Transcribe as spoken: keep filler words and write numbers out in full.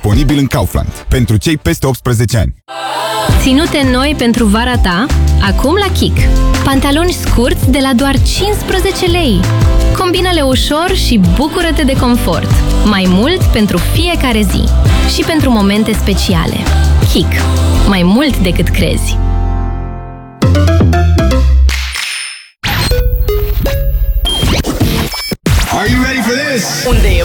Disponibil în Kaufland. Pentru cei peste optsprezece ani. Ținute noi pentru vara ta? Acum la Kik. Pantaloni scurți de la doar cincisprezece lei. Combină-le ușor și bucură-te de confort. Mai mult pentru fiecare zi. Și pentru momente speciale. Kik. Mai mult decât crezi.